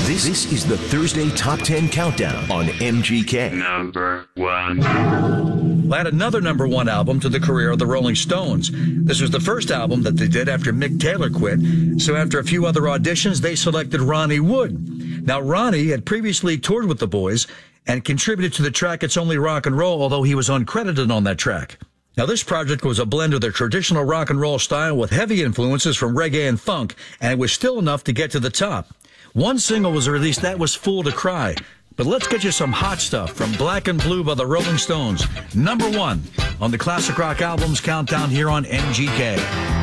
This is the Thursday Top 10 Countdown on MGK. Number 1. Add another number 1 album to the career of the Rolling Stones. This was the first album that they did after Mick Taylor quit, so after a few other auditions, they selected Ronnie Wood. Now, Ronnie had previously toured with the boys and contributed to the track It's Only Rock and Roll, although he was uncredited on that track. Now, this project was a blend of their traditional rock and roll style with heavy influences from reggae and funk, and it was still enough to get to the top. One single was released, that was Fool to Cry. But let's get you some hot stuff from Black and Blue by the Rolling Stones. Number 1 on the Classic Rock Albums Countdown here on MGK.